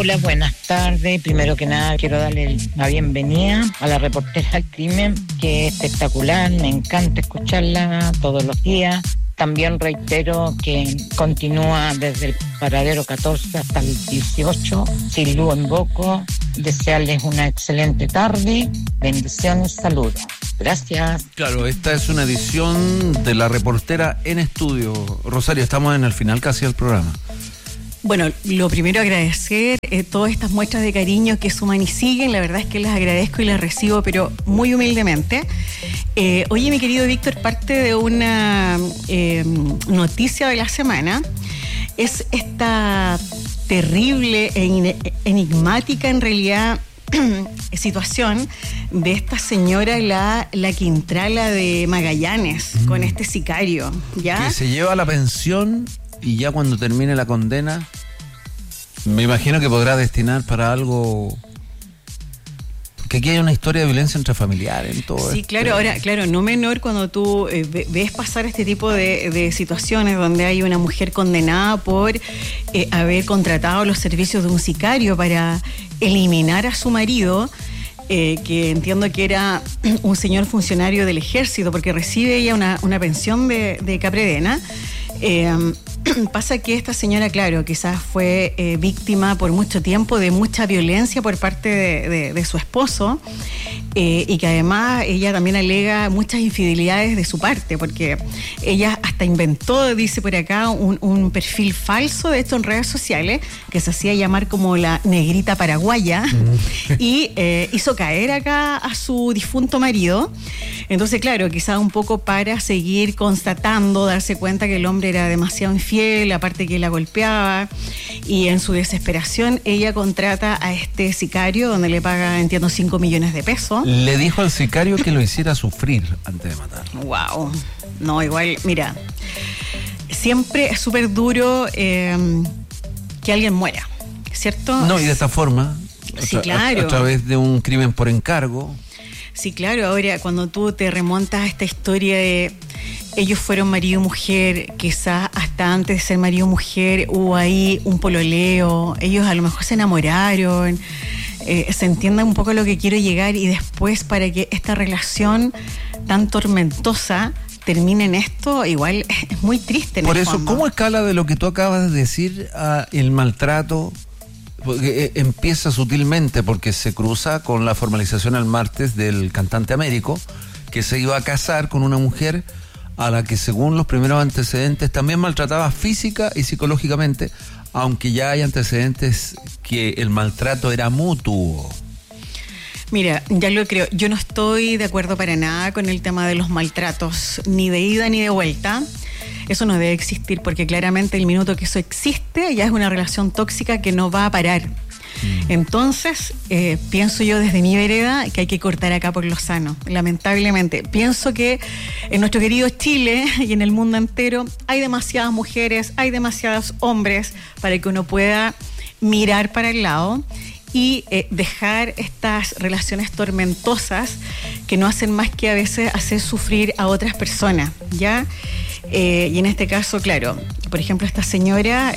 Hola, buenas tardes. Primero que nada quiero darle la bienvenida a la reportera del crimen, que es espectacular, me encanta escucharla todos los días. También reitero que continúa desde el paradero 14 hasta el 18, sin luz en Boco. Desearles una excelente tarde, bendiciones, saludos. Gracias. Claro, esta es una edición de la reportera en estudio. Rosario, estamos en el final casi del programa. Bueno, lo primero agradecer todas estas muestras de cariño que suman y siguen. La verdad es que las agradezco y las recibo, pero muy humildemente. Oye, mi querido Víctor, parte de una noticia de la semana es esta terrible e enigmática, en realidad, situación de esta señora, la Quintrala de Magallanes, con este sicario, ¿ya? Que se lleva la pensión y ya cuando termine la condena, me imagino que podrá destinar para algo. Porque aquí hay una historia de violencia intrafamiliar en todo. Sí, claro, ahora, claro, no menor cuando tú ves pasar este tipo de situaciones donde hay una mujer condenada por haber contratado los servicios de un sicario para eliminar a su marido, que entiendo que era un señor funcionario del ejército, porque recibe ella una pensión de Capredena. Pasa que esta señora, claro, quizás fue víctima por mucho tiempo de mucha violencia por parte de su esposo, y que además ella también alega muchas infidelidades de su parte, porque ella hasta inventó, dice por acá, un perfil falso, de hecho en redes sociales, que se hacía llamar como la negrita paraguaya, y hizo caer acá a su difunto marido. Entonces, claro, quizás un poco para seguir constatando, darse cuenta que el hombre era demasiado infiel, aparte que la golpeaba, y en su desesperación ella contrata a este sicario, donde le paga, entiendo, 5 millones de pesos. Le dijo al sicario que lo hiciera sufrir antes de matarlo. Wow. No, igual, mira, siempre es súper duro que alguien muera, ¿cierto? No, y de esta forma, sí, claro, a través de un crimen por encargo. Sí, claro, ahora cuando tú te remontas a esta historia de ellos fueron marido y mujer, quizás hasta antes de ser marido y mujer hubo ahí un pololeo, ellos a lo mejor se enamoraron, se entienda un poco a lo que quiero llegar, y después para que esta relación tan tormentosa termine en esto, igual es muy triste. Por eso, ¿cómo escala de lo que tú acabas de decir a el maltrato? Porque empieza sutilmente, porque se cruza con la formalización el martes del cantante Américo, que se iba a casar con una mujer a la que, según los primeros antecedentes, también maltrataba física y psicológicamente, aunque ya hay antecedentes que el maltrato era mutuo. Mira, ya lo creo, yo no estoy de acuerdo para nada con el tema de los maltratos, ni de ida ni de vuelta. Eso no debe existir, porque claramente el minuto que eso existe ya es una relación tóxica que no va a parar. Entonces, pienso yo desde mi vereda que hay que cortar acá por lo sano, lamentablemente. Pienso que en nuestro querido Chile y en el mundo entero hay demasiadas mujeres, hay demasiados hombres para que uno pueda mirar para el lado y dejar estas relaciones tormentosas que no hacen más que a veces hacer sufrir a otras personas, ¿ya? Y en este caso, claro, por ejemplo, esta señora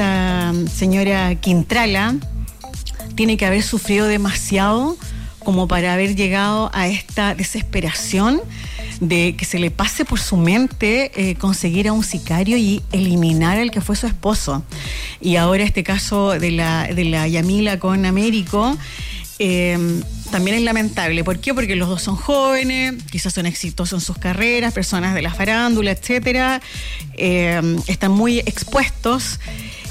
Quintrala tiene que haber sufrido demasiado como para haber llegado a esta desesperación de que se le pase por su mente conseguir a un sicario y eliminar al que fue su esposo. Y ahora este caso de la Yamila con Américo también es lamentable. ¿Por qué? Porque los dos son jóvenes, quizás son exitosos en sus carreras, personas de la farándula, etcétera, están muy expuestos,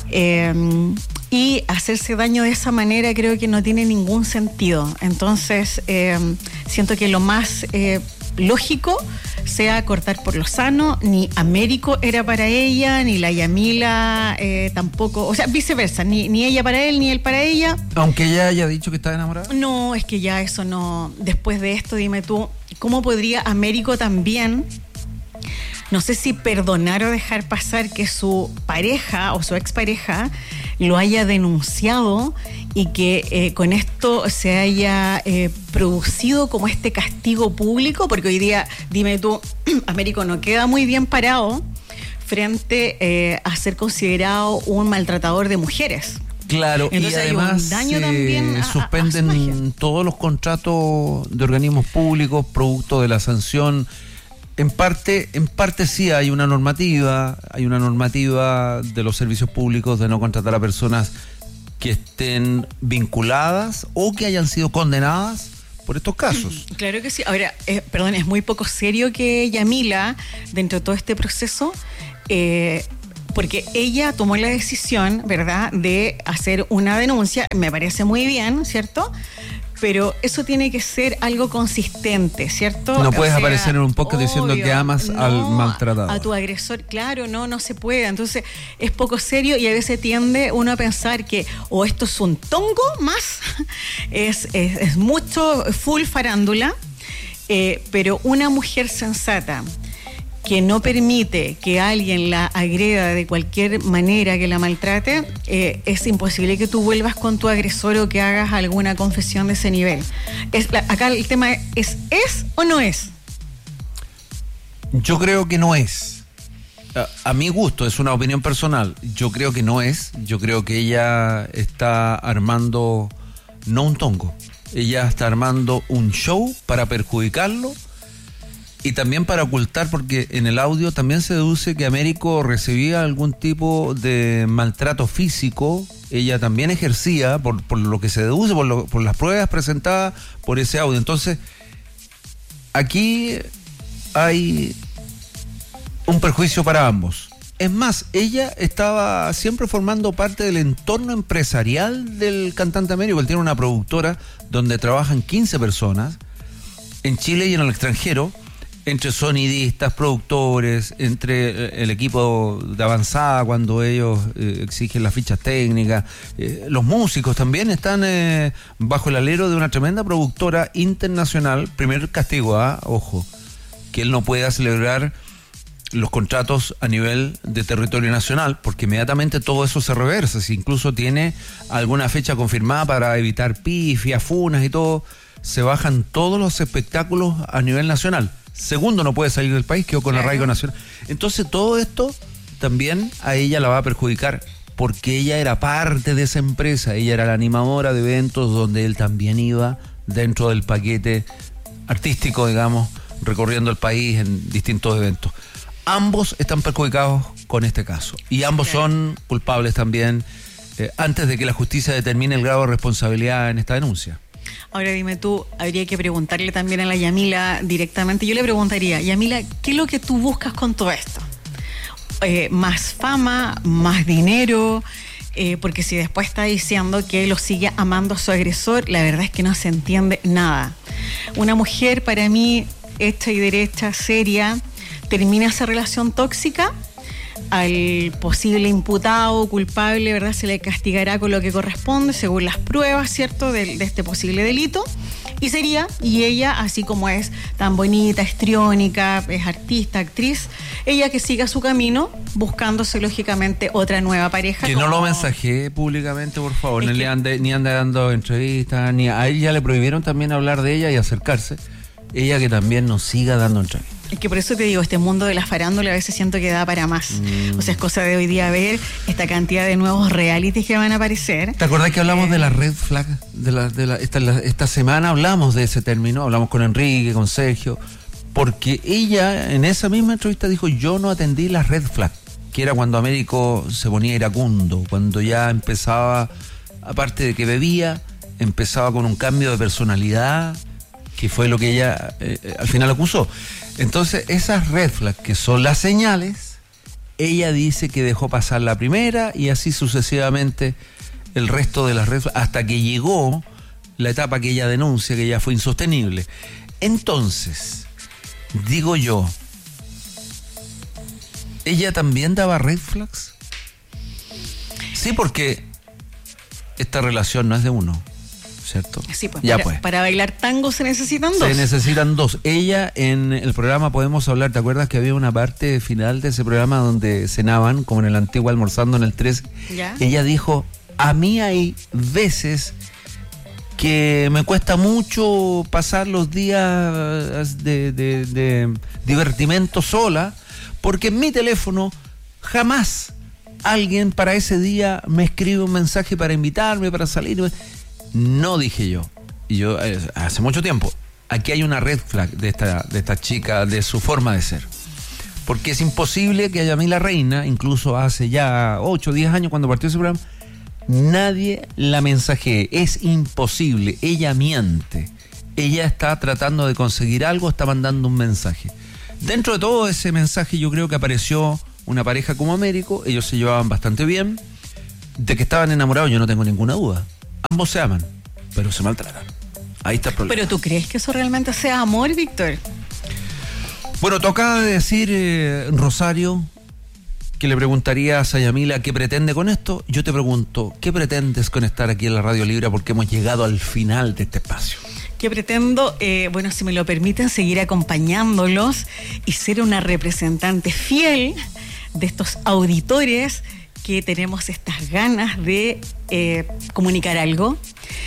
y hacerse daño de esa manera creo que no tiene ningún sentido. Entonces siento que lo más lógico sea cortar por lo sano. Ni Américo era para ella, ni la Yamila tampoco, o sea, viceversa, ni ella para él, ni él para ella. Aunque ella haya dicho que estaba enamorada. No, es que ya eso no, después de esto, dime tú, ¿cómo podría Américo también, no sé si perdonar o dejar pasar que su pareja o su expareja lo haya denunciado y que con esto se haya producido como este castigo público? Porque hoy día, dime tú, Américo no queda muy bien parado frente a ser considerado un maltratador de mujeres. Claro, entonces y además hay un daño también a su suspenden imagen. todos los contratos de organismos públicos producto de la sanción. En parte sí hay una normativa de los servicios públicos de no contratar a personas que estén vinculadas o que hayan sido condenadas por estos casos. Claro que sí. Ahora, perdón, es muy poco serio que Yamila, dentro de todo este proceso, porque ella tomó la decisión, ¿verdad?, de hacer una denuncia. Me parece muy bien, ¿cierto? Pero eso tiene que ser algo consistente, ¿cierto? No puedes aparecer en un podcast diciendo que amas al maltratado. A tu agresor, claro, no se puede. Entonces, es poco serio y a veces tiende uno a pensar que o esto es un tongo más, es mucho full farándula, pero una mujer sensata que no permite que alguien la agreda de cualquier manera, que la maltrate, es imposible que tú vuelvas con tu agresor o que hagas alguna confesión de ese nivel. Acá el tema ¿es o no es? Yo creo que no es. A mi gusto, es una opinión personal. Yo creo que no es. Yo creo que ella está armando, no un tongo, ella está armando un show para perjudicarlo. Y también para ocultar, porque en el audio también se deduce que Américo recibía algún tipo de maltrato físico. Ella también ejercía, por lo que se deduce, por las pruebas presentadas por ese audio. Entonces, aquí hay un perjuicio para ambos. Es más, ella estaba siempre formando parte del entorno empresarial del cantante Américo. Él tiene una productora donde trabajan 15 personas en Chile y en el extranjero, entre sonidistas, productores, entre el equipo de avanzada cuando ellos exigen las fichas técnicas. Los músicos también están bajo el alero de una tremenda productora internacional. Primer castigo, ojo, que él no pueda celebrar los contratos a nivel de territorio nacional, porque inmediatamente todo eso se reversa. Si incluso tiene alguna fecha confirmada para evitar pifias, funas y todo, se bajan todos los espectáculos a nivel nacional. Segundo, no puede salir del país, quedó con arraigo nacional. Entonces todo esto también a ella la va a perjudicar, porque ella era parte de esa empresa, ella era la animadora de eventos donde él también iba dentro del paquete artístico, digamos, recorriendo el país en distintos eventos. Ambos están perjudicados con este caso y ambos son culpables también antes de que la justicia determine el grado de responsabilidad en esta denuncia. Ahora dime tú, habría que preguntarle también a la Yamila directamente. Yo le preguntaría, Yamila, ¿qué es lo que tú buscas con todo esto? ¿Más fama? ¿Más dinero? Porque si después está diciendo que lo sigue amando a su agresor, la verdad es que no se entiende nada. Una mujer, para mí, hecha y derecha, seria, termina esa relación tóxica. Al posible imputado, culpable, ¿verdad?, se le castigará con lo que corresponde, según las pruebas, ¿cierto?, de este posible delito. Y ella, así como es tan bonita, histriónica, es artista, actriz, ella que siga su camino, buscándose lógicamente otra nueva pareja. Que no lo mensajee públicamente, por favor, ni ande dando entrevistas, ni a ella le prohibieron también hablar de ella y acercarse. Ella que también nos siga dando entrevistas. Es que por eso te digo, este mundo de la farándula a veces siento que da para más. O sea, es cosa de hoy día ver esta cantidad de nuevos realities que van a aparecer. ¿Te acordás que hablamos de la red flag? Esta semana hablamos de ese término, hablamos con Enrique, con Sergio, porque ella en esa misma entrevista dijo: yo no atendí la red flag, que era cuando Américo se ponía iracundo, cuando ya empezaba, aparte de que bebía, empezaba con un cambio de personalidad, que fue lo que ella al final acusó. Entonces, esas red flags, que son las señales, ella dice que dejó pasar la primera y así sucesivamente el resto de las red flags, hasta que llegó la etapa que ella denuncia, que ya fue insostenible. Entonces, digo yo, ¿ella también daba red flags? Sí, porque esta relación no es de uno, ¿cierto? Sí, pues, ya para bailar tango se necesitan dos. Se necesitan dos. Ella en el programa Podemos Hablar, ¿te acuerdas que había una parte final de ese programa donde cenaban, como en el antiguo Almorzando en el 13? ¿Ya? Ella dijo: a mí hay veces que me cuesta mucho pasar los días de divertimento sola, porque en mi teléfono jamás alguien para ese día me escribe un mensaje para invitarme, para salir. No, dije yo. Y yo, hace mucho tiempo, aquí hay una red flag de esta chica, de su forma de ser. Porque es imposible que a Yamila Reina, incluso hace ya 8 o 10 años cuando partió ese programa, nadie la mensajee. Es imposible. Ella miente. Ella está tratando de conseguir algo, está mandando un mensaje. Dentro de todo ese mensaje yo creo que apareció una pareja como Américo. Ellos se llevaban bastante bien. De que estaban enamorados yo no tengo ninguna duda. Ambos se aman, pero se maltratan. Ahí está el problema. ¿Pero tú crees que eso realmente sea amor, Víctor? Bueno, tú acabas de decir, Rosario, que le preguntarías a Yamila qué pretende con esto. Yo te pregunto, ¿qué pretendes con estar aquí en la Radio Libre? Porque hemos llegado al final de este espacio. ¿Qué pretendo? Bueno, si me lo permiten, seguir acompañándolos y ser una representante fiel de estos auditores que tenemos estas ganas de comunicar algo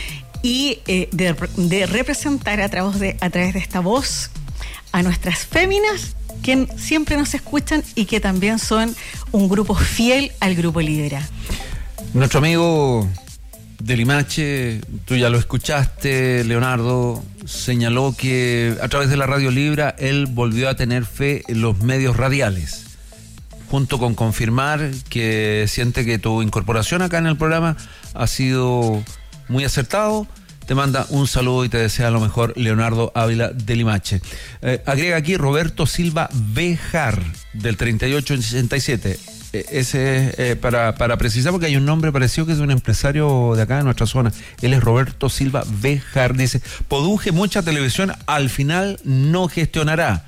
y de representar a través de esta voz a nuestras féminas que siempre nos escuchan y que también son un grupo fiel al Grupo Libra. Nuestro amigo de Limache, tú ya lo escuchaste, Leonardo, señaló que a través de la Radio Libra él volvió a tener fe en los medios radiales, junto con confirmar que siente que tu incorporación acá en el programa ha sido muy acertado. Te manda un saludo y te desea lo mejor, Leonardo Ávila de Limache. Agrega aquí Roberto Silva Bejar, del 3867. Ese es para precisar, porque hay un nombre parecido que es un empresario de acá de nuestra zona. Él es Roberto Silva Bejar. Dice, produje mucha televisión, al final no gestionará.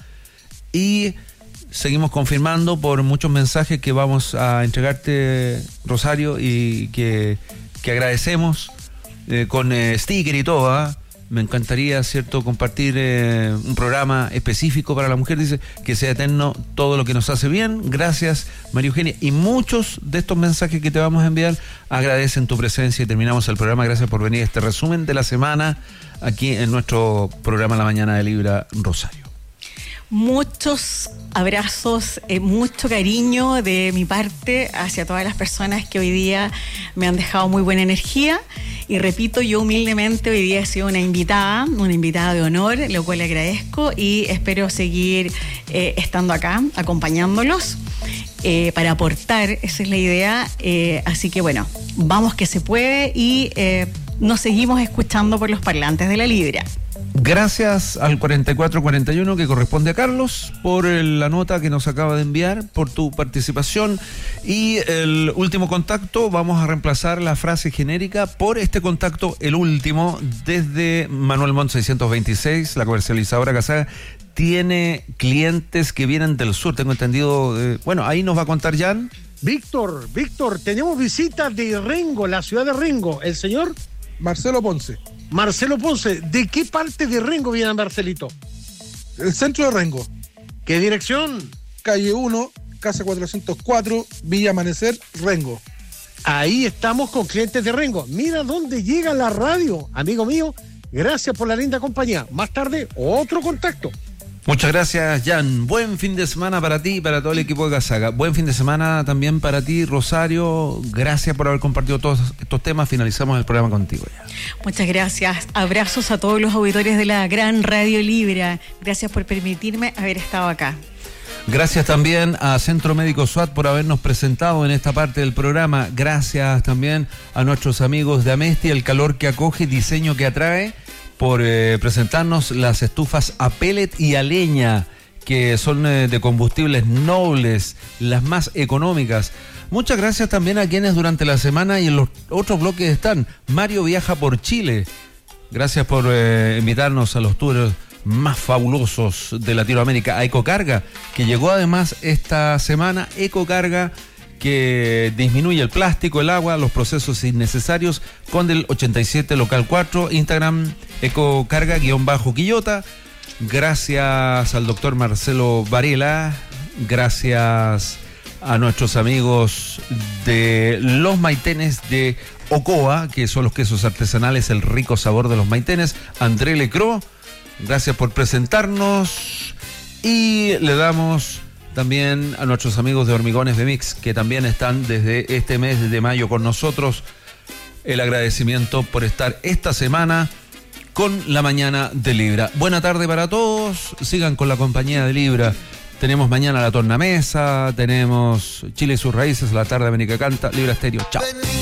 Y seguimos confirmando por muchos mensajes que vamos a entregarte, Rosario, y que agradecemos. Con sticker y todo, me encantaría, ¿cierto?, compartir un programa específico para la mujer. Dice que sea eterno todo lo que nos hace bien. Gracias, María Eugenia. Y muchos de estos mensajes que te vamos a enviar agradecen tu presencia y terminamos el programa. Gracias por venir a este resumen de la semana aquí en nuestro programa La Mañana de Libra, Rosario. Muchos abrazos, mucho cariño de mi parte hacia todas las personas que hoy día me han dejado muy buena energía. Y repito, yo humildemente hoy día he sido una invitada de honor, lo cual le agradezco y espero seguir estando acá, acompañándolos para aportar, esa es la idea. Así que bueno, vamos que se puede y nos seguimos escuchando por los parlantes de la Libra. Gracias al 4441 que corresponde a Carlos por la nota que nos acaba de enviar, por tu participación. Y el último contacto, vamos a reemplazar la frase genérica por este contacto, el último, desde Manuel Montt 626, la comercializadora Casaga. Tiene clientes que vienen del sur, tengo entendido. Bueno, ahí nos va a contar Jan. Víctor, tenemos visita de Rengo, la ciudad de Rengo. ¿El señor? Marcelo Ponce. Marcelo Ponce, ¿de qué parte de Rengo viene Marcelito? El centro de Rengo. ¿Qué dirección? Calle 1, Casa 404, Villa Amanecer, Rengo. Ahí estamos con clientes de Rengo. Mira dónde llega la radio, amigo mío. Gracias por la linda compañía. Más tarde, otro contacto. Muchas gracias, Jan. Buen fin de semana para ti y para todo el equipo de Casaga. Buen fin de semana también para ti, Rosario. Gracias por haber compartido todos estos temas. Finalizamos el programa contigo ya. Muchas gracias. Abrazos a todos los auditores de la gran Radio Libra. Gracias por permitirme haber estado acá. Gracias también a Centro Médico SWAT por habernos presentado en esta parte del programa. Gracias también a nuestros amigos de Amesti, el calor que acoge, diseño que atrae, por presentarnos las estufas a pellet y a leña, que son de combustibles nobles, las más económicas. Muchas gracias también a quienes durante la semana y en los otros bloques están. Mario viaja por Chile. Gracias por invitarnos a los tours más fabulosos de Latinoamérica. A Ecocarga, que llegó además esta semana. Ecocarga, que disminuye el plástico, el agua, los procesos innecesarios, con del 87 local 4, Instagram Ecocarga_Quillota. Gracias al doctor Marcelo Varela, gracias a nuestros amigos de los maitenes de Ocoa, que son los quesos artesanales, el rico sabor de los maitenes. André Lecro, gracias por presentarnos y le damos También a nuestros amigos de Hormigones Bemix, que también están desde este mes de mayo con nosotros. El agradecimiento por estar esta semana con la mañana de Libra. Buena tarde para todos. Sigan con la compañía de Libra. Tenemos mañana la tornamesa, tenemos Chile y sus raíces, la tarde América Canta, Libra Estéreo. Chao.